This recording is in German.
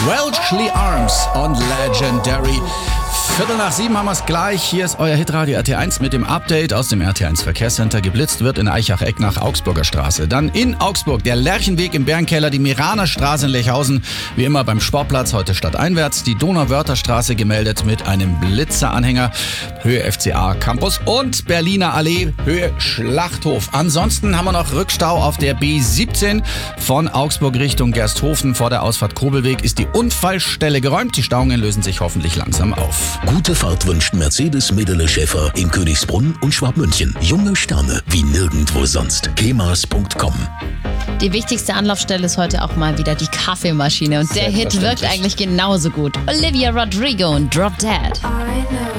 Welshly Arms und Legendary. 6:45 haben wir es gleich. Hier ist euer Hitradio RT1 mit dem Update aus dem RT1 Verkehrscenter. Geblitzt wird in Eichach-Eck nach Augsburger Straße. Dann in Augsburg der Lerchenweg im Bärenkeller, die Miraner Straße in Lechhausen. Wie immer beim Sportplatz, heute stadteinwärts. Die Donauwörther-Straße gemeldet mit einem Blitzeranhänger. Höhe FCA Campus und Berliner Allee, Höhe Schlachthof. Ansonsten haben wir noch Rückstau auf der B17 von Augsburg Richtung Gersthofen. Vor der Ausfahrt Kobelweg ist die Unfallstelle geräumt. Die Stauungen lösen sich hoffentlich langsam auf. Gute Fahrt wünscht Mercedes Medele Schäfer in Königsbrunn und Schwabmünchen. Junge Sterne wie nirgendwo sonst. kemas.com. Die wichtigste Anlaufstelle ist heute auch mal wieder die Kaffeemaschine. Und der Hit wirkt eigentlich genauso gut. Olivia Rodrigo und Drop Dead.